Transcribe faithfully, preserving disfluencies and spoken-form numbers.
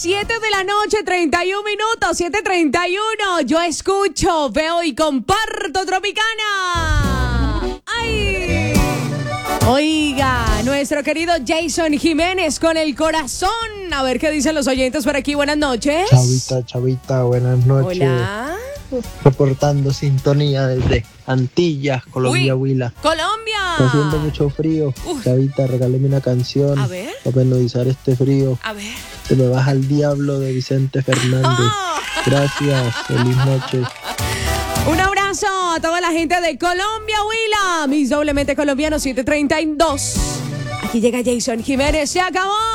siete de la noche, treinta y un minutos, siete treinta y uno. Yo escucho, veo y comparto Tropicana. ¡Ay! Oiga, nuestro querido Jason Jiménez con el corazón. A ver qué dicen los oyentes por aquí. Buenas noches. Chavita, Chavita, buenas noches. Hola. Reportando sintonía desde Antillas, Colombia, Uy, Huila. Colombia. Está haciendo mucho frío. Uf. Chavita, regáleme una canción. A ver. Para penalizar este frío. A ver. Se me baja el diablo de Vicente Fernández. Oh. Gracias, feliz noche. Un abrazo a toda la gente de Colombia, Huila. Mis doblemente colombianos, siete treinta y dos. Aquí llega Jason Jiménez. Se acabó.